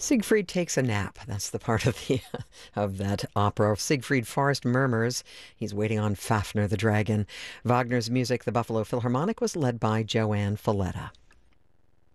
Siegfried takes a nap. That's the part of the of that opera. Siegfried Forest murmurs. He's waiting on Fafner the dragon. Wagner's music, the Buffalo Philharmonic, was led by Joanne Falletta.